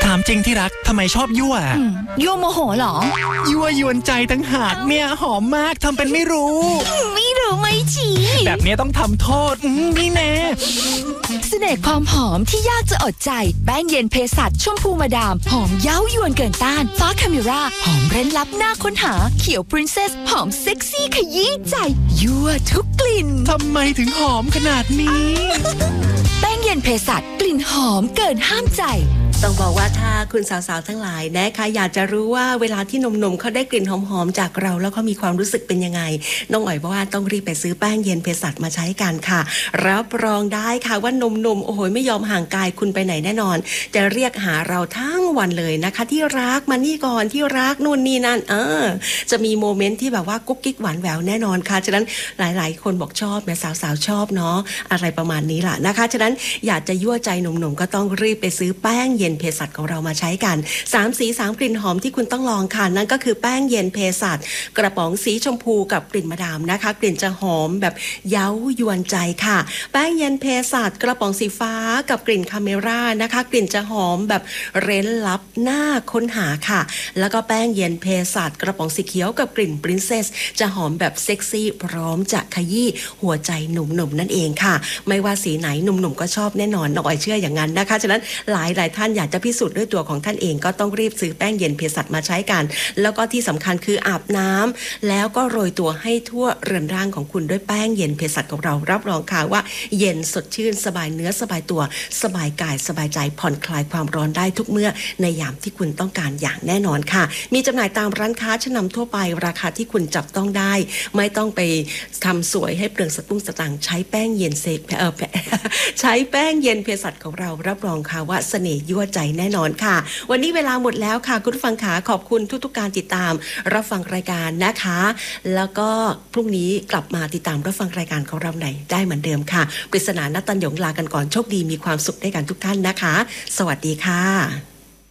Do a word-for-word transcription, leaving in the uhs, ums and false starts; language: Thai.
ามจริงที่รักทำไมชอบยั่วยั่วโมโหเหรอยั่วยวนใจตั้งหากเนี่ยหอมมากทำเป็นไม่รู้ไม่รู้ไม่ชี้แบบนี้ต้องทำโทษนี่แน่เสน่ห์ความหอมที่ยากจะอดใจแป้งเย็นเพสัชชมพูมาดามหอมเย้ายวนเกินต้านฟ้าคาเมราหอมเร้นลับหน้าค้นหาเขียวปรินเซสหอมเซ็กซี่ขยี้ใจยั่วทุกกลิ่นทำไมถึงหอมขนาดนี้แป้งเย็นเพสัชกลิ่นหอมเกินห้ามใจต้องบอกว่าถ้าคุณสาวๆทั้งหลายนะคะอยากจะรู้ว่าเวลาที่หนุ่มๆเขาได้กลิ่นหอมๆจากเราแล้วเขามีความรู้สึกเป็นยังไงน้องอ๋อยบอกว่าต้องรีบไปซื้อแป้งเย็นเภสัชมาใช้กันค่ะรับรองได้ค่ะว่าหนุ่มๆโอ้โหไม่ยอมห่างกายคุณไปไหนแน่นอนจะเรียกหาเราทั้งวันเลยนะคะที่รักมานี่ก่อนที่รักนู่นนี่นั่นเออจะมีโมเมนต์ที่แบบว่ากุ๊กกิ๊กหวานแหววแน่นอนค่ะฉะนั้นหลายๆคนบอกชอบแม่สาวๆชอบเนาะอะไรประมาณนี้ล่ะนะคะฉะนั้นอยากจะยั่วใจหนุ่มๆก็ต้องรีบไปซื้อแป้งเย็นเภสัชของเรามาใช้กันสามสีสามกลิ่นหอมที่คุณต้องลองค่ะนั่นก็คือแป้งเย็นเภสัชกระป๋องสีชมพูกับกลิ่นมะดามนะคะกลิ่นจะหอมแบบเย้ายวนใจค่ะแป้งเย็นเภสัชกระป๋องสีฟ้ากับกลิ่นคาเมรานะคะกลิ่นจะหอมแบบเร้นลับหน้าค้นหาค่ะแล้วก็แป้งเย็นเภสัชกระป๋องสีเขียวกับกลิ่นปรินเซสจะหอมแบบเซ็กซี่พร้อมจะขยี้หัวใจหนุ่มๆนั่นเองค่ะไม่ว่าสีไหนหนุ่มๆก็ชอบแน่นอนน้องอ๋อยเชื่ออย่างนั้นนะคะฉะนั้นหลายหลายท่านอยากจะพิสูจน์ด้วยตัวของท่านเองก็ต้องรีบซื้อแป้งเย็นเภสัชมาใช้กันแล้วก็ที่สำคัญคืออาบน้ำแล้วก็โรยตัวให้ทั่วเรือนร่างของคุณด้วยแป้งเย็นเภสัชของเรารับรองค่ะว่าเย็นสดชื่นสบายเนื้อสบายตัวสบายกายสบายใจผ่อนคลายความร้อนได้ทุกเมื่อในยามที่คุณต้องการอย่างแน่นอนค่ะมีจำหน่ายตามร้านค้าชั้นนำทั่วไปราคาที่คุณจับต้องได้ไม่ต้องไปทำสวยให้เปลืองสตุ้งสตางค์ใช้แป้งเย็นเซกเออใช้แป้งเย็นเภสัชของเรารับรองค่ะว่าเสน่ห์ยั่วใจแน่นอนค่ะวันนี้เวลาหมดแล้วค่ะคุณผู้ฟังขาขอบคุณทุกๆการติดตามรับฟังรายการนะคะแล้วก็พรุ่งนี้กลับมาติดตามรับฟังรายการของเราไหนได้เหมือนเดิมค่ะปริศนาณัฐตันหยงลากันก่อนโชคดีมีความสุขได้กันทุกท่านนะคะสวัสดีค่ะ